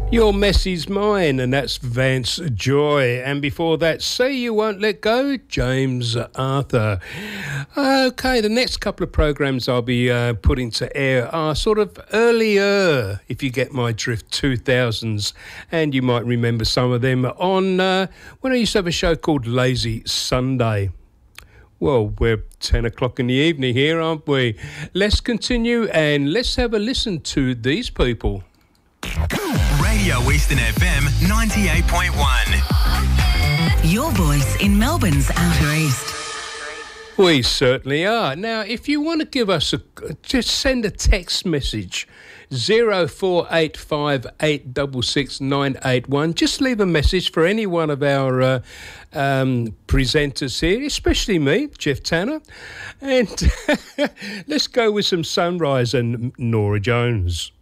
Your Mess Is Mine, and that's Vance Joy. And before that, Say You Won't Let Go, James Arthur. Okay, the next couple of programmes I'll be putting to air are sort of earlier, if you get my drift, 2000s. And you might remember some of them on when I used to have a show called Lazy Sunday. Well, we're 10 o'clock in the evening here, aren't we? Let's continue and let's have a listen to these people. Radio Eastern FM 98.1. Your voice in Melbourne's Outer East. We certainly are. Now, if you want to give us just send a text message, 0485 866 981. Just leave a message for any one of our presenters here, especially me, Jeff Tanner. And let's go with some Sunrise and Norah Jones.